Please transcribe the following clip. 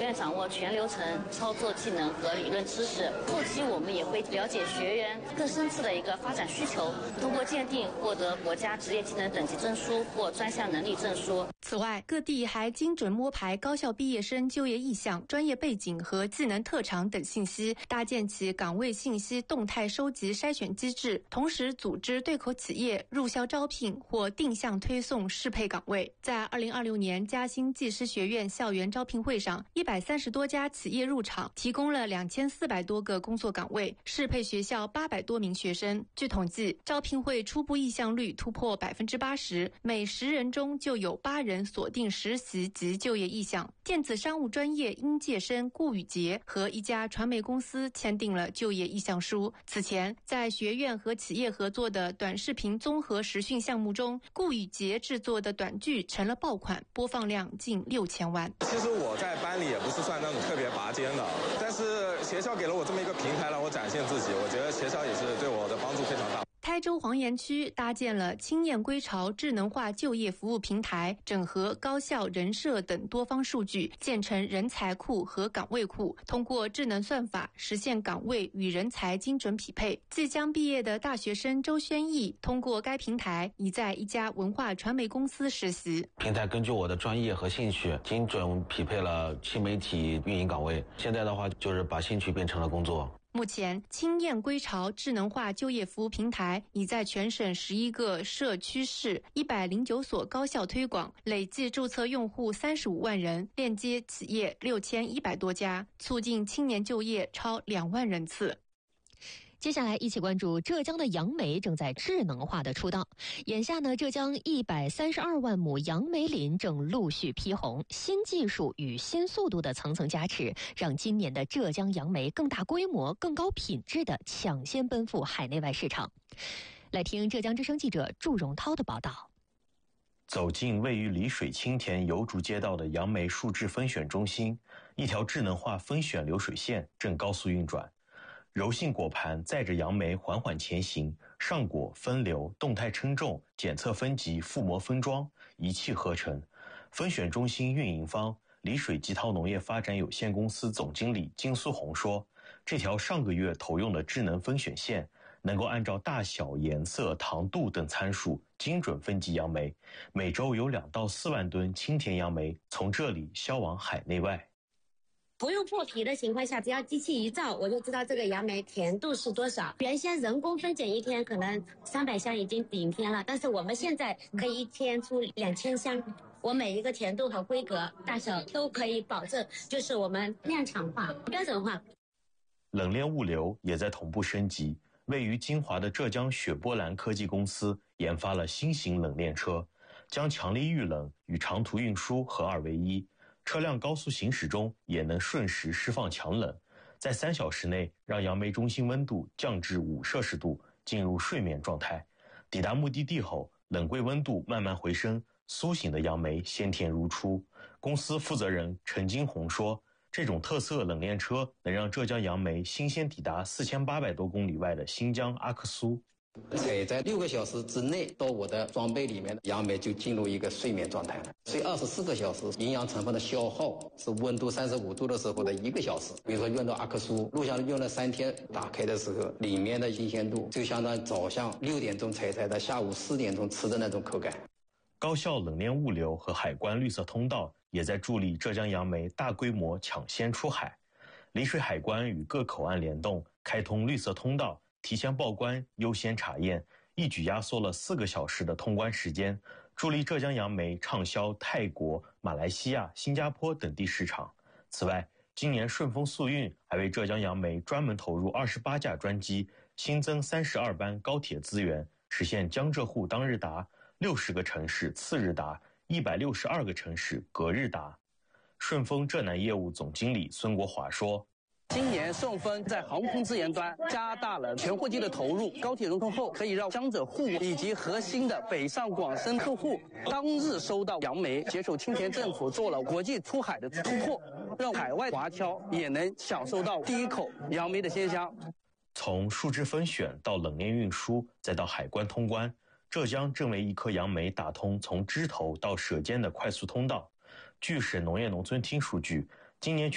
员掌握全流程操作技能和理论知识。后期我们也会了解学员更深次的一个发展需求，通过鉴定获得国家职业技能等级证书或专项能力证书。 此外，各地还精准摸排高校毕业生就业意向、专业背景和技能特长等信息，搭建起岗位信息动态收集筛选机制，同时组织对口企业入校招聘或定向推送适配岗位。在2026年嘉兴技师学院校园招聘会上，130多家企业入场，提供了2400多个工作岗位，适配学校800多名学生。据统计，招聘会初步意向率突破80%，每10人中就有8人锁定实习及就业意向。电子商务专业应届生顾宇杰和一家传媒公司签订了就业意向书。此前，在学院和企业合作的短视频综合实训项目中，顾宇杰制作的短剧成了爆款，播放量近6000万。 其实我在班里也不是算那种特别拔尖的，但是学校给了我这么一个平台让我展现自己，我觉得学校也是对我的帮助非常大。 台州黄岩区搭建了青燕归巢智能化就业服务平台，整合高校、人社等多方数据，建成人才库和岗位库，通过智能算法实现岗位与人才精准匹配。即将毕业的大学生周轩毅通过该平台已在一家文化传媒公司实习。 平台根据我的专业和兴趣精准匹配了新媒体运营岗位，现在的话就是把兴趣变成了工作。 目前，青燕归巢智能化就业服务平台已在全省11个社区市109所高校推广，累计注册用户35万人，链接企业6100多家，促进青年就业超2万人次。 接下来一起关注浙江的杨梅正在智能化的出道。眼下呢，浙江132万亩杨梅林正陆续披红，新技术与新速度的层层加持，让今年的浙江杨梅更大规模、更高品质的抢先奔赴海内外市场。来听浙江之声记者祝荣涛的报道。 走进位于丽水青田油竹街道的杨梅数质分选中心，一条智能化分选流水线正高速运转。柔性果盘载着杨梅缓缓前行，上果、分流、动态称重、检测分级、覆膜分装，一气呵成。分选中心运营方丽水吉涛农业发展有限公司总经理金苏红说，这条上个月投用的智能分选线能够按照大小、颜色、糖度等参数精准分级杨梅，每周有2到4万吨青甜杨梅从这里销往海内外。 不用破皮的情况下，只要机器一照，我就知道这个杨梅甜度是多少。原先人工分拣一天可能300箱已经顶天了，但是我们现在可以一天出2000箱。我每一个甜度和规格、大小都可以保证，就是我们量产化、标准化。 冷链物流也在同步升级。位于金华的浙江雪波兰科技公司研发了新型冷链车，将强力预冷与长途运输合二为一。车辆高速行驶中也能瞬时释放强冷，在3小时内让杨梅中心温度降至5摄氏度，进入睡眠状态。抵达目的地后，冷柜温度慢慢回升，苏醒的杨梅鲜甜如初。公司负责人陈金红说，这种特色冷链车能让浙江杨梅新鲜抵达4800多公里外的新疆阿克苏。 采在6个小时之内，到我的装备里面，杨梅就进入一个睡眠状态了。睡24个小时，营养成分的消耗是温度35度的时候的1个小时。比如说用到阿克苏，录像用了3天，打开的时候，里面的新鲜度就相当于早上6点钟采摘的，下午4点钟吃的那种口感。 高效冷链物流和海关绿色通道也在助力浙江杨梅大规模抢先出海。丽水海关与各口岸联动，开通绿色通道，提前报关、优先查验，一举压缩了4个小时的通关时间，助力浙江杨梅畅销泰国、马来西亚、新加坡等地市场。此外，今年顺丰速运还为浙江杨梅专门投入28架专机，新增32班高铁资源，实现江浙沪当日达，60个城市次日达，162个城市隔日达。顺丰浙南业务总经理孙国华说， 今年顺丰在航空资源端加大了全货机的投入，高铁融通后可以让江浙沪以及核心的北上广深客户当日收到杨梅，携手青田政府做了国际出海的突破，让海外华侨也能享受到第一口杨梅的鲜香。 从数质分选到冷链运输，再到海关通关，浙江正为一颗杨梅打通从枝头到舌尖的快速通道。据省农业农村厅数据，今年